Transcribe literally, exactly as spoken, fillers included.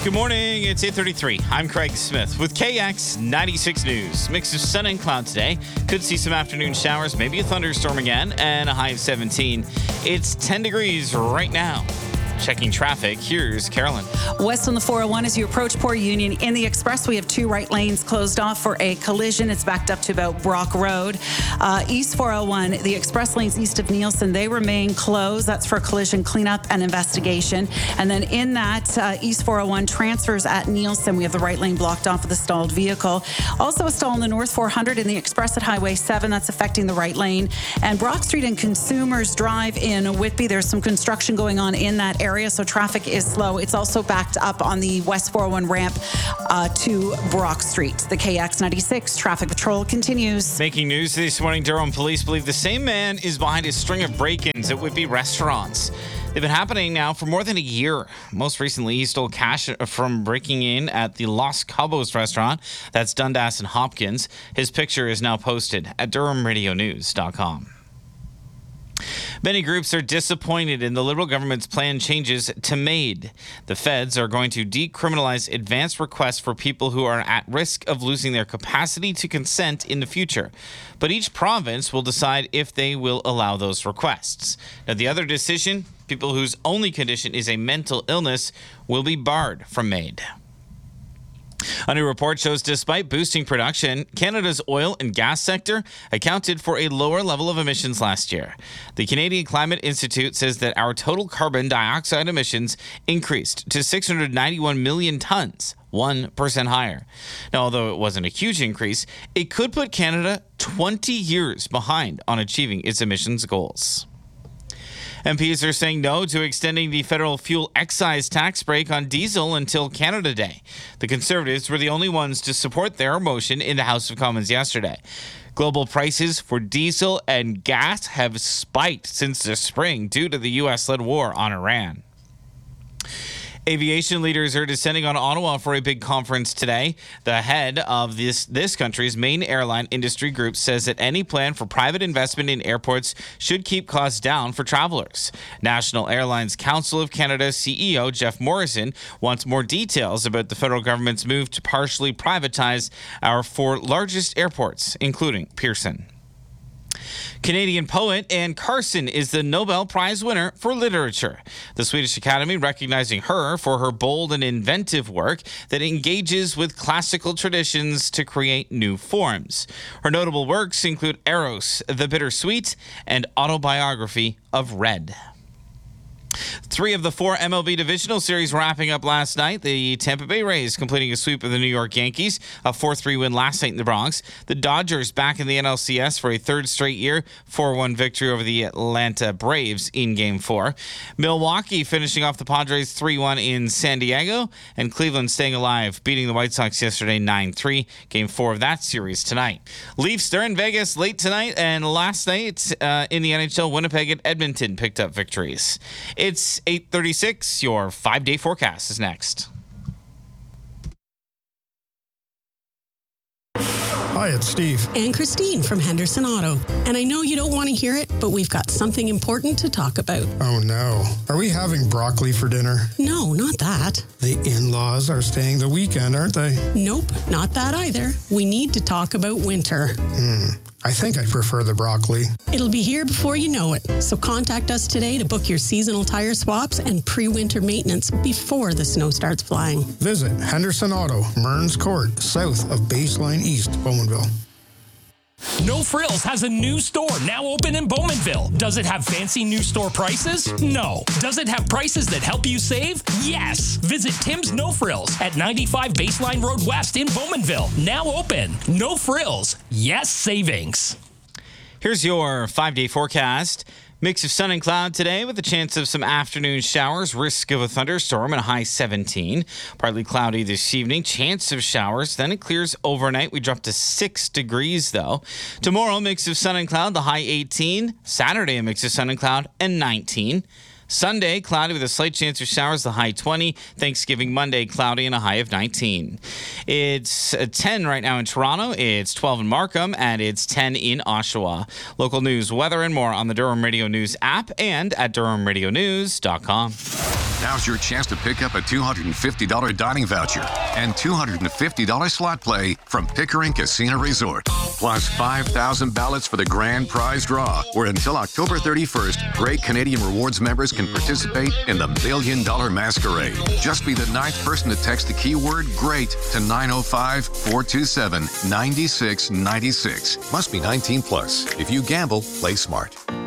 Good morning. It's eight thirty-three. I'm Craig Smith with K X ninety-six News. Mix of sun and cloud today. Could see some afternoon showers, maybe a thunderstorm again, and a high of seventeen. It's ten degrees right now. Checking traffic, here's Carolyn. West on the four oh one as you approach Port Union. In the express, we have two right lanes closed off for a collision. It's backed up to about Brock Road. Uh, East four oh one, the express lanes east of Nielsen, they remain closed. That's for collision cleanup and investigation. And then in that, uh, East four oh one transfers at Nielsen, we have the right lane blocked off with a stalled vehicle. Also a stall in the North four hundred in the express at Highway seven. That's affecting the right lane. And Brock Street and Consumers Drive in Whitby, there's some construction going on in that area. Area, so traffic is slow. It's also backed up on the West four oh one ramp uh, to Brock Street. The K X ninety-six traffic patrol continues. Making news this morning, Durham police believe the same man is behind a string of break-ins at Whitby restaurants. They've been happening now for more than a year. Most recently, he stole cash from breaking in at the Los Cabos restaurant. That's Dundas and Hopkins. His picture is now posted at durham radio news dot com. Many groups are disappointed in the Liberal government's planned changes to MAID. The feds are going to decriminalize advance requests for people who are at risk of losing their capacity to consent in the future. But each province will decide if they will allow those requests. Now, the other decision, people whose only condition is a mental illness, will be barred from MAID. A new report shows despite boosting production, Canada's oil and gas sector accounted for a lower level of emissions last year. The Canadian Climate Institute says that our total carbon dioxide emissions increased to six hundred ninety-one million tons, one percent higher. Now, although it wasn't a huge increase, it could put Canada twenty years behind on achieving its emissions goals. M Ps are saying no to extending the federal fuel excise tax break on diesel until Canada Day. The Conservatives were the only ones to support their motion in the House of Commons yesterday. Global prices for diesel and gas have spiked since the spring due to the U S-led war on Iran. Aviation leaders are descending on Ottawa for a big conference today. The head of this, this country's main airline industry group says that any plan for private investment in airports should keep costs down for travelers. National Airlines Council of Canada C E O Jeff Morrison wants more details about the federal government's move to partially privatize our four largest airports, including Pearson. Canadian poet Anne Carson is the Nobel Prize winner for literature. The Swedish Academy recognizing her for her bold and inventive work that engages with classical traditions to create new forms. Her notable works include Eros, The Bittersweet, and Autobiography of Red. Three of the four M L B divisional series wrapping up last night. The Tampa Bay Rays completing a sweep of the New York Yankees, a four three win last night in the Bronx. The Dodgers back in the N L C S for a third straight year, four one victory over the Atlanta Braves in Game four. Milwaukee finishing off the Padres three one in San Diego, and Cleveland staying alive, beating the White Sox yesterday nine three. Game four of that series tonight. Leafs, they're in Vegas late tonight, and last night uh, in the N H L, Winnipeg and Edmonton picked up victories. It's eight thirty-six. Your five-day forecast is next. Hi, it's Steve. And Christine from Henderson Auto. And I know you don't want to hear it, but we've got something important to talk about. Oh, no. Are we having broccoli for dinner? No, not that. The in-laws are staying the weekend, aren't they? Nope, not that either. We need to talk about winter. Hmm. I think I prefer the broccoli. It'll be here before you know it. So contact us today to book your seasonal tire swaps and pre-winter maintenance before the snow starts flying. Visit Henderson Auto, Mearns Court, south of Baseline East, Bowmanville. No Frills has a new store now open in Bowmanville. Does it have fancy new store prices? No. Does it have prices that help you save? Yes. Visit Tim's No Frills at ninety-five Baseline Road West in Bowmanville. Now open. No Frills. Yes savings. Here's your five-day forecast. Mix of sun and cloud today with a chance of some afternoon showers, risk of a thunderstorm and a high seventeen. Partly cloudy this evening, chance of showers. Then it clears overnight. We drop to six degrees though. Tomorrow, mix of sun and cloud, the high eighteen. Saturday, a mix of sun and cloud and nineteen. Sunday, cloudy with a slight chance of showers, the high twenty. Thanksgiving Monday, cloudy and a high of nineteen. It's ten right now in Toronto, it's twelve in Markham, and it's ten in Oshawa. Local news, weather, and more on the Durham Radio News app and at durham radio news dot com. Now's your chance to pick up a two hundred fifty dollars dining voucher and two hundred fifty dollars slot play from Pickering Casino Resort. Plus five thousand ballots for the grand prize draw, where until October thirty-first, Great Canadian Rewards members can participate in the Million Dollar Masquerade. Just be the ninth person to text the keyword GREAT to nine oh five, four two seven, nine six nine six. Must be nineteen plus. If you gamble, play smart.